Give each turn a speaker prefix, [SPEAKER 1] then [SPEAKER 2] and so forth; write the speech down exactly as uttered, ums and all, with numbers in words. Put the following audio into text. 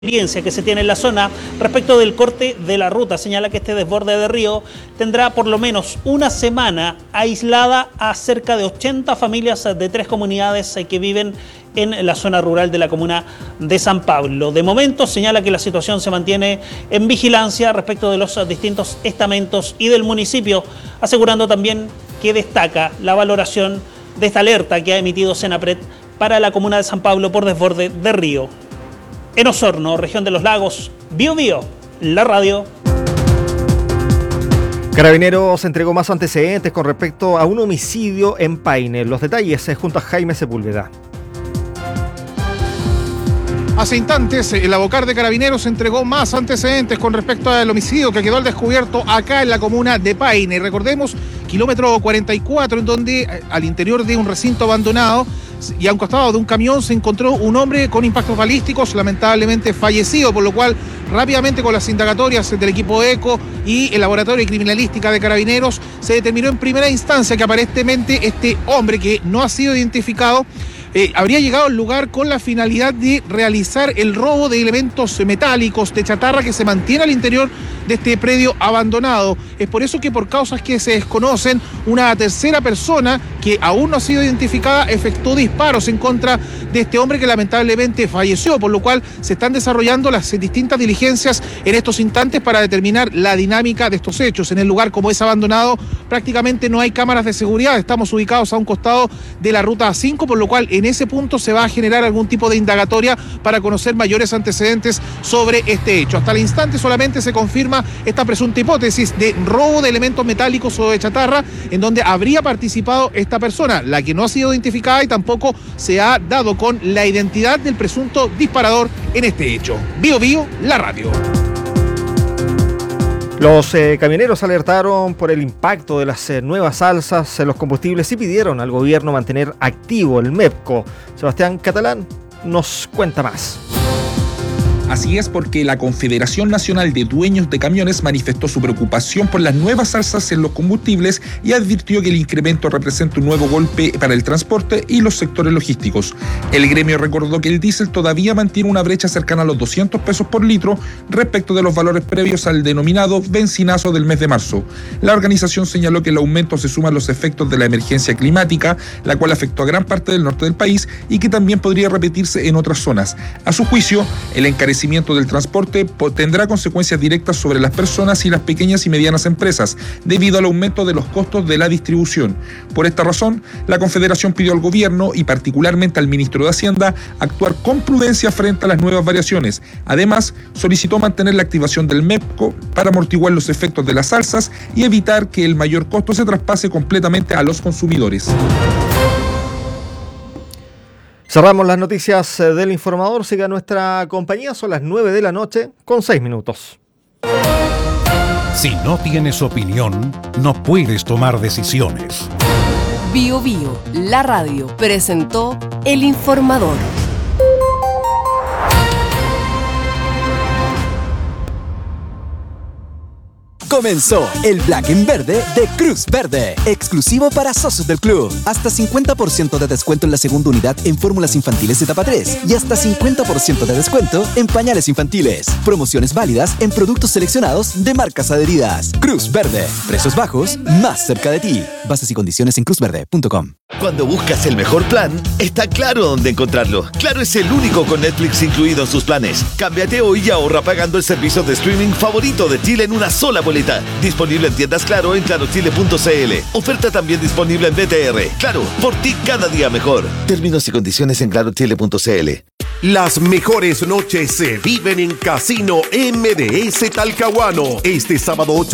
[SPEAKER 1] experiencia que se tiene en la zona respecto del corte de la ruta. Señala que este desborde de río tendrá por lo menos una semana aislada a cerca de ochenta familias de tres comunidades que viven en la zona rural de la comuna de San Pablo. De momento señala que la situación se mantiene en vigilancia respecto de los distintos estamentos y del municipio, asegurando también que destaca la valoración de esta alerta que ha emitido Senapred para la comuna de San Pablo por desborde de río. En Osorno, región de los lagos, Bio Bio, la radio.
[SPEAKER 2] Carabineros entregó más antecedentes con respecto a un homicidio en Paine. Los detalles es junto a Jaime Sepúlveda.
[SPEAKER 3] Hace instantes, el Abocar de Carabineros entregó más antecedentes con respecto al homicidio que quedó al descubierto acá en la comuna de Paine. Recordemos, kilómetro cuarenta y cuatro, en donde al interior de un recinto abandonado y a un costado de un camión se encontró un hombre con impactos balísticos, lamentablemente fallecido, por lo cual rápidamente con las indagatorias del equipo ECO y el Laboratorio de Criminalística de Carabineros se determinó en primera instancia que aparentemente este hombre, que no ha sido identificado, Eh, habría llegado al lugar con la finalidad de realizar el robo de elementos metálicos, de chatarra que se mantiene al interior de este predio abandonado. Es por eso que por causas que se desconocen, una tercera persona que aún no ha sido identificada efectuó disparos en contra de este hombre que lamentablemente falleció, por lo cual se están desarrollando las distintas diligencias en estos instantes para determinar la dinámica de estos hechos. En el lugar, como es abandonado, prácticamente no hay cámaras de seguridad, estamos ubicados a un costado de la ruta A cinco, por lo cual en ese punto se va a generar algún tipo de indagatoria para conocer mayores antecedentes sobre este hecho. Hasta el instante solamente se confirma esta presunta hipótesis de robo de elementos metálicos o de chatarra en donde habría participado esta persona, la que no ha sido identificada y tampoco se ha dado con la identidad del presunto disparador en este hecho. Bio Bio, la radio.
[SPEAKER 2] Los eh, camioneros alertaron por el impacto de las eh, nuevas alzas en los combustibles y pidieron al gobierno mantener activo el MEPCO. Sebastián Catalán nos cuenta más.
[SPEAKER 4] Así es, porque la Confederación Nacional de Dueños de Camiones manifestó su preocupación por las nuevas alzas en los combustibles y advirtió que el incremento representa un nuevo golpe para el transporte y los sectores logísticos. El gremio recordó que el diésel todavía mantiene una brecha cercana a los doscientos pesos por litro respecto de los valores previos al denominado bencinazo del mes de marzo. La organización señaló que el aumento se suma a los efectos de la emergencia climática, la cual afectó a gran parte del norte del país y que también podría repetirse en otras zonas. A su juicio, el encarecimiento del transporte tendrá consecuencias directas sobre las personas y las pequeñas y medianas empresas debido al aumento de los costos de la distribución. Por esta razón, la Confederación pidió al gobierno y particularmente al ministro de Hacienda actuar con prudencia frente a las nuevas variaciones. Además, solicitó mantener la activación del MEPCO para amortiguar los efectos de las alzas y evitar que el mayor costo se traspase completamente a los consumidores.
[SPEAKER 2] Cerramos las noticias del Informador. Siga nuestra compañía, son las nueve de la noche con seis minutos.
[SPEAKER 5] Si no tienes opinión, no puedes tomar decisiones.
[SPEAKER 6] Bio Bio, la radio, presentó El Informador.
[SPEAKER 7] Comenzó el Black en Verde de Cruz Verde, exclusivo para socios del club. Hasta cincuenta por ciento de descuento en la segunda unidad en fórmulas infantiles etapa tres y hasta cincuenta por ciento de descuento en pañales infantiles. Promociones válidas en productos seleccionados de marcas adheridas. Cruz Verde, precios bajos, más cerca de ti. Bases y condiciones en cruz verde punto com.
[SPEAKER 8] Cuando buscas el mejor plan, está claro dónde encontrarlo. Claro es el único con Netflix incluido en sus planes. Cámbiate hoy y ahorra pagando el servicio de streaming favorito de Chile en una sola boleta. Disponible en tiendas Claro en claro chile punto c l. Oferta también disponible en B T R. Claro, por ti cada día mejor. Términos y condiciones en claro chile punto c l.
[SPEAKER 9] Las mejores noches se viven en Casino M D S Talcahuano. Este sábado ocho